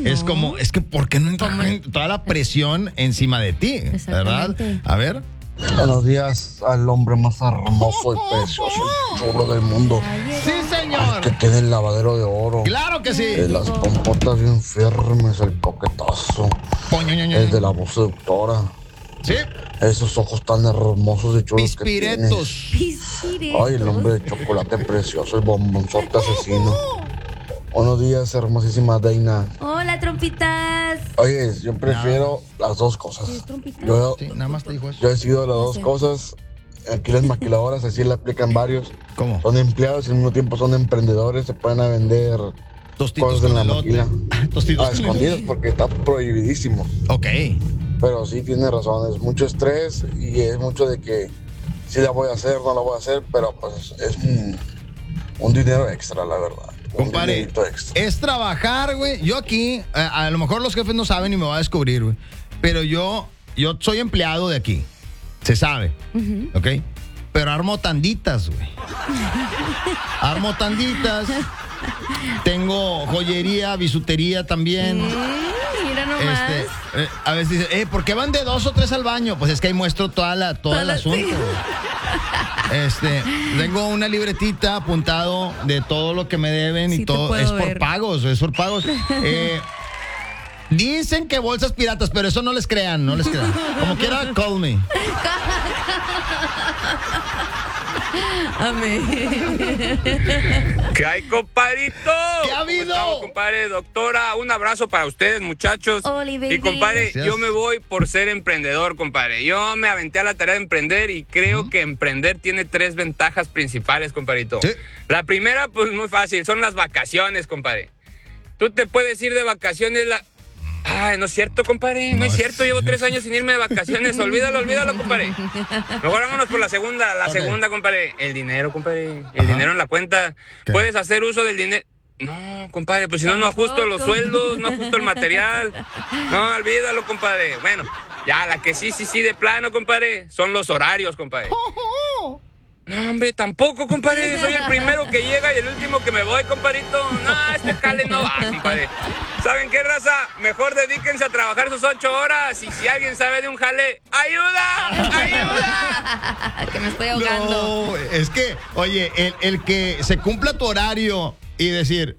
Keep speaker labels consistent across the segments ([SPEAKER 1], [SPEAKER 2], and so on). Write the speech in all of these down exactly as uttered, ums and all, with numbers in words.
[SPEAKER 1] no.
[SPEAKER 2] Es como, es que ¿por qué no entra toda la presión encima de ti? ¿Verdad? A ver.
[SPEAKER 3] Buenos días al hombre más hermoso y precioso y chulo del mundo.
[SPEAKER 2] Sí, señor.
[SPEAKER 3] El que tiene el lavadero de oro.
[SPEAKER 2] Claro que sí.
[SPEAKER 3] De las pompotas bien firmes, el coquetazo. El de la voz seductora.
[SPEAKER 2] Sí.
[SPEAKER 3] Esos ojos tan hermosos y chulos
[SPEAKER 2] Pispiretos.
[SPEAKER 3] que tiene. Ay, el hombre de chocolate precioso, el bombonzote asesino. Buenos días, hermosísima Deina.
[SPEAKER 1] Hola, trompitas.
[SPEAKER 3] Oye, yo prefiero no. las dos cosas. Yo,
[SPEAKER 2] sí, nada más te dijo eso.
[SPEAKER 3] Yo he sido las dos cosas. Aquí las maquiladoras así le aplican varios.
[SPEAKER 2] ¿Cómo?
[SPEAKER 3] Son empleados y al mismo tiempo son emprendedores. Se pueden a vender
[SPEAKER 2] Tostitos
[SPEAKER 3] cosas en la
[SPEAKER 2] elote.
[SPEAKER 3] maquila.
[SPEAKER 2] Tostitos
[SPEAKER 3] a escondidas porque está prohibidísimo.
[SPEAKER 2] Ok.
[SPEAKER 3] Pero sí tiene razón. Es mucho estrés y es mucho de que sí la voy a hacer, no la voy a hacer. Pero pues es un, un dinero extra, la verdad.
[SPEAKER 2] Compadre, es trabajar, güey. Yo aquí, a, a lo mejor los jefes no saben y me va a descubrir, güey. Pero yo, yo soy empleado de aquí. Se sabe. Uh-huh. ¿Ok? Pero armo tanditas, güey. Armo tanditas. Tengo joyería, bisutería también.
[SPEAKER 1] Mm, mira nomás.
[SPEAKER 2] Este, eh, a veces dicen, eh, ¿por qué van de dos o tres al baño? Pues es que ahí muestro toda la, todo el asunto. Sí. Este, tengo una libretita apuntado de todo lo que me deben sí y todo. Es ver. por pagos, es por pagos. Eh, dicen que bolsas piratas, pero eso no les crean, no les crean. Como quiera, call me.
[SPEAKER 1] Amén.
[SPEAKER 4] ¿Qué hay, compadrito?
[SPEAKER 2] ¿Qué ha habido?
[SPEAKER 4] Estamos, compadre, doctora, un abrazo para ustedes, muchachos.
[SPEAKER 1] Oli, baby.
[SPEAKER 4] Y, compadre,
[SPEAKER 2] Gracias.
[SPEAKER 4] yo me voy por ser emprendedor, compadre. Yo me aventé a la tarea de emprender y creo uh-huh. que emprender tiene tres ventajas principales, compadrito.
[SPEAKER 2] Sí.
[SPEAKER 4] La primera, pues muy fácil, son las vacaciones, compadre. Tú te puedes ir de vacaciones la... Ay, no es cierto, compadre, no, no es cierto, llevo tres años sin irme de vacaciones, olvídalo, olvídalo, compadre. Mejor vámonos por la segunda, la okay. segunda, compadre, el dinero, compadre, el Ajá. dinero en la cuenta, ¿Qué? Puedes hacer uso del dinero. No, compadre, pues si no, no ajusto los sueldos, no ajusto el material, no, olvídalo, compadre. Bueno, ya, la que sí, sí, sí, de plano, compadre, son los horarios, compadre. No, hombre, tampoco, compadre, soy el primero que llega y el último que me voy, compadrito. No, este jale no va, compadre. ¿Saben qué, raza? Mejor dedíquense a trabajar sus ocho horas y si alguien sabe de un jale, ¡ayuda! ¡Ayuda!
[SPEAKER 1] Que me estoy ahogando.
[SPEAKER 2] No, es que, oye, el, el que se cumpla tu horario y decir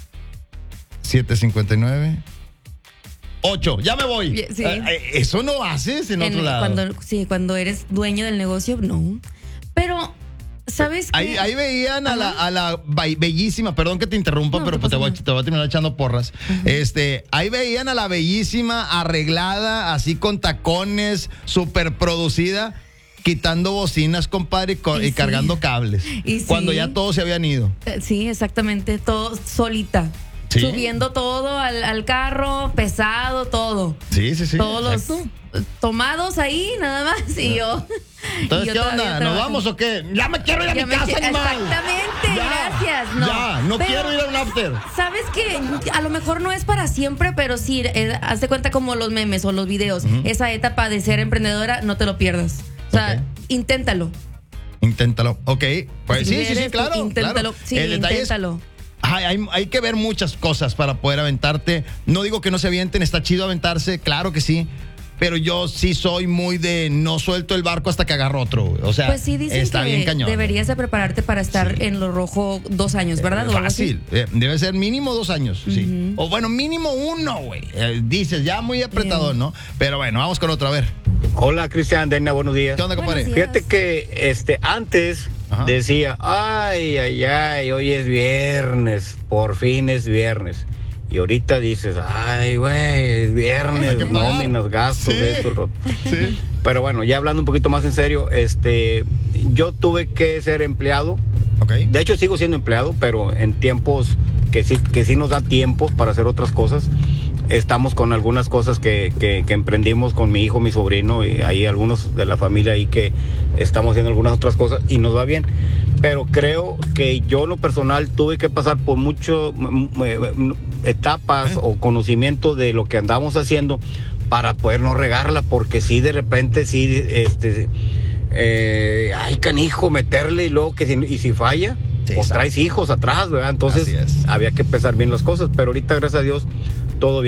[SPEAKER 2] siete cincuenta y nueve ocho, ya me voy.
[SPEAKER 1] Sí.
[SPEAKER 2] Eso no haces en, en otro lado.
[SPEAKER 1] Cuando, sí, cuando eres dueño del negocio, no. Pero, ¿sabes qué?
[SPEAKER 2] Ahí, ahí veían a la, a la bellísima, perdón que te interrumpa, no, pero pues te, voy, te voy a terminar echando porras. Uh-huh. Este, ahí veían a la bellísima arreglada, así con tacones, súper producida, quitando bocinas, compadre, y, con, y, y sí. cargando cables. Y cuando sí. ya todos se habían ido.
[SPEAKER 1] Sí, exactamente, todo solita. ¿Sí? Subiendo todo al, al carro, pesado, todo.
[SPEAKER 2] Sí, sí, sí.
[SPEAKER 1] Todos exacto. los tomados ahí, nada más, y yo.
[SPEAKER 2] Entonces,
[SPEAKER 1] y
[SPEAKER 2] ¿qué onda? ¿Nos vamos o qué? ¡Ya me quiero ir a
[SPEAKER 1] ya
[SPEAKER 2] mi casa,
[SPEAKER 1] quiero,
[SPEAKER 2] animal!
[SPEAKER 1] Exactamente,
[SPEAKER 2] ya,
[SPEAKER 1] gracias. No,
[SPEAKER 2] ya, no
[SPEAKER 1] pero,
[SPEAKER 2] quiero ir a un after.
[SPEAKER 1] ¿Sabes qué? A lo mejor no es para siempre, pero sí, eh, haz de cuenta como los memes o los videos. Uh-huh. Esa etapa de ser emprendedora, no te lo pierdas. O sea, okay. inténtalo.
[SPEAKER 2] Inténtalo, ok. Pues
[SPEAKER 1] si
[SPEAKER 2] sí, sí, sí, claro.
[SPEAKER 1] Inténtalo,
[SPEAKER 2] claro.
[SPEAKER 1] sí, El inténtalo. Es,
[SPEAKER 2] Hay, hay, hay que ver muchas cosas para poder aventarte. No digo que no se avienten, está chido aventarse, claro que sí. Pero yo sí soy muy de no suelto el barco hasta que agarro otro. O sea,
[SPEAKER 1] pues sí, dicen
[SPEAKER 2] está
[SPEAKER 1] que
[SPEAKER 2] bien cañón.
[SPEAKER 1] Deberías de prepararte para estar sí. en lo rojo dos años, ¿verdad?
[SPEAKER 2] Eh, fácil. Eh, debe ser mínimo dos años, uh-huh. sí. O bueno, mínimo uno, güey. Eh, dices, ya muy apretado, yeah. ¿no? Pero bueno, vamos con otro, a ver.
[SPEAKER 5] Hola, Cristian, Dena, buenos días.
[SPEAKER 2] ¿Qué onda, compadre?
[SPEAKER 5] Fíjate que este antes Ajá. decía, ay, ay, ay, hoy es viernes, por fin es viernes. Y ahorita dices, ay, güey, es viernes, nóminas, gastos, sí, esto. Sí. Pero bueno, ya hablando un poquito más en serio, este, yo tuve que ser empleado.
[SPEAKER 2] Okay.
[SPEAKER 5] De hecho, sigo siendo empleado, pero en tiempos que sí, que sí nos da tiempo para hacer otras cosas. Estamos con algunas cosas que, que, que emprendimos con mi hijo, mi sobrino, y hay algunos de la familia ahí que estamos haciendo algunas otras cosas y nos va bien. Pero creo que yo en lo personal tuve que pasar por muchas etapas ¿Eh? o conocimiento de lo que andamos haciendo para poder no regarla, porque si de repente sí, este, eh, ay canijo, meterle y luego que si, y si falla, sí, pues traes hijos atrás, ¿verdad? Entonces había que pensar bien las cosas, pero ahorita gracias a Dios todo bien.